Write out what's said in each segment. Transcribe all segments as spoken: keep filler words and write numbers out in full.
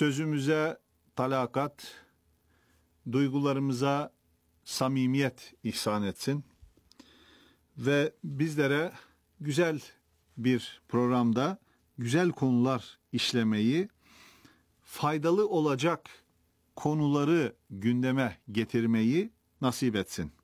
sözümüze talakat, duygularımıza samimiyet ihsan etsin ve bizlere güzel bir programda güzel konular işlemeyi, faydalı olacak konuları gündeme getirmeyi nasip etsin.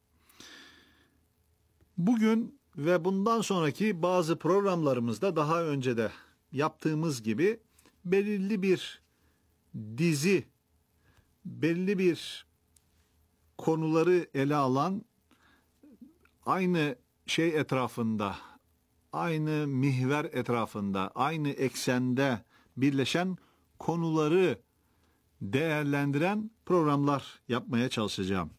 Bugün ve bundan sonraki bazı programlarımızda daha önce de yaptığımız gibi belirli bir dizi, belli bir konuları ele alan, aynı şey etrafında, aynı mihver etrafında, aynı eksende birleşen konuları değerlendiren programlar yapmaya çalışacağım.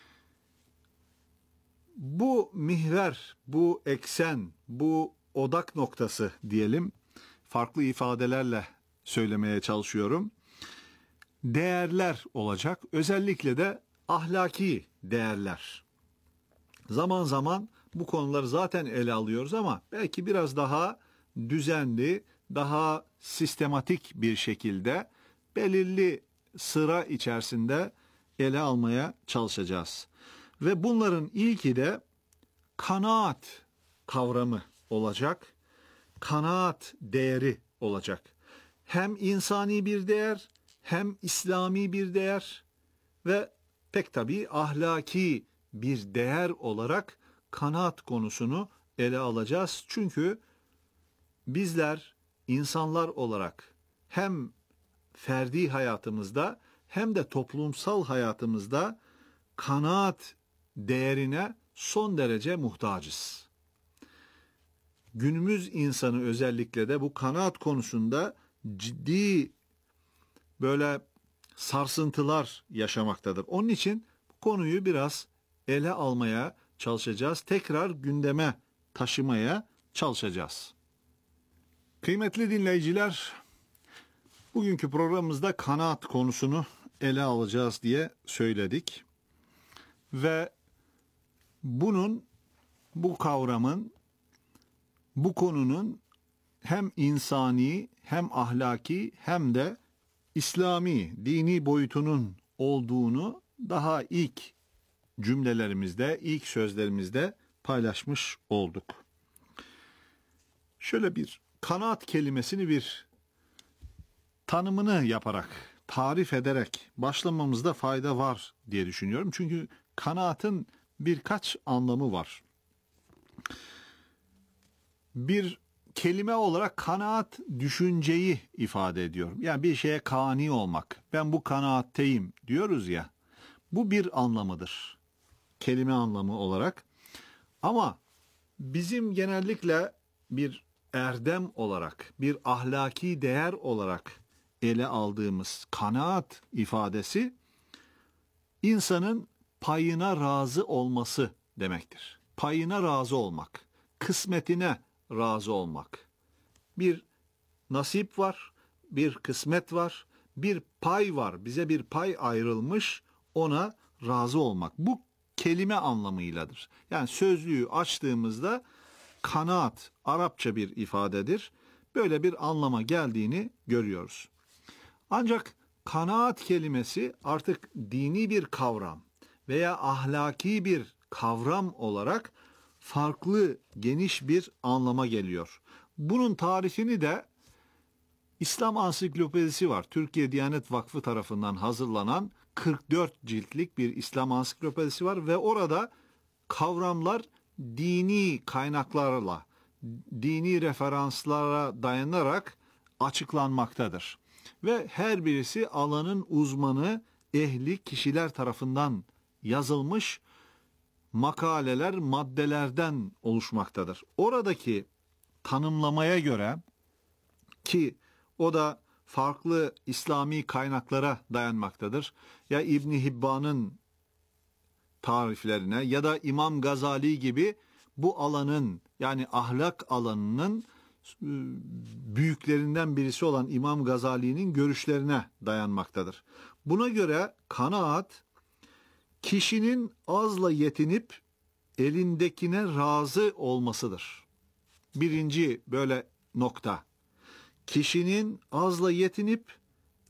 Bu mihver, bu eksen, bu odak noktası diyelim, farklı ifadelerle söylemeye çalışıyorum. Değerler olacak, özellikle de ahlaki değerler. Zaman zaman bu konuları zaten ele alıyoruz ama belki biraz daha düzenli, daha sistematik bir şekilde belirli sıra içerisinde ele almaya çalışacağız. Ve bunların ilki de kanaat kavramı olacak, kanaat değeri olacak. Hem insani bir değer, hem İslami bir değer ve pek tabii ahlaki bir değer olarak kanaat konusunu ele alacağız. Çünkü bizler insanlar olarak hem ferdi hayatımızda hem de toplumsal hayatımızda kanaat değerine son derece muhtacız. Günümüz insanı özellikle de bu kanaat konusunda ciddi böyle sarsıntılar yaşamaktadır. Onun için bu konuyu biraz ele almaya çalışacağız. Tekrar gündeme taşımaya çalışacağız. Kıymetli dinleyiciler, bugünkü programımızda kanaat konusunu ele alacağız diye söyledik. Ve bunun, bu kavramın, bu konunun hem insani, hem ahlaki, hem de İslami, dini boyutunun olduğunu daha ilk cümlelerimizde, ilk sözlerimizde paylaşmış olduk. Şöyle bir kanaat kelimesini bir tanımını yaparak, tarif ederek başlamamızda fayda var diye düşünüyorum. Çünkü kanaatın birkaç anlamı var. Bir kelime olarak kanaat düşünceyi ifade ediyor. Yani bir şeye kani olmak. Ben bu kanaatteyim diyoruz ya. Bu bir anlamıdır. Kelime anlamı olarak. Ama bizim genellikle bir erdem olarak, bir ahlaki değer olarak ele aldığımız kanaat ifadesi insanın payına razı olması demektir. Payına razı olmak, kısmetine razı olmak. Bir nasip var, bir kısmet var, bir pay var. Bize bir pay ayrılmış, ona razı olmak. Bu kelime anlamıyladır. Yani sözlüğü açtığımızda kanaat Arapça bir ifadedir. Böyle bir anlama geldiğini görüyoruz. Ancak kanaat kelimesi artık dini bir kavram veya ahlaki bir kavram olarak farklı, geniş bir anlama geliyor. Bunun tarifini de İslam Ansiklopedisi var. Türkiye Diyanet Vakfı tarafından hazırlanan kırk dört ciltlik bir İslam Ansiklopedisi var ve orada kavramlar dini kaynaklarla, dini referanslara dayanarak açıklanmaktadır. Ve her birisi alanın uzmanı, ehli kişiler tarafından yazılmış makaleler, maddelerden oluşmaktadır. Oradaki tanımlamaya göre, ki o da farklı İslami kaynaklara dayanmaktadır. Ya İbn Hibban'ın tariflerine ya da İmam Gazali gibi bu alanın, yani ahlak alanının büyüklerinden birisi olan İmam Gazali'nin görüşlerine dayanmaktadır. Buna göre kanaat, kişinin azla yetinip elindekine razı olmasıdır. Birinci böyle nokta. Kişinin azla yetinip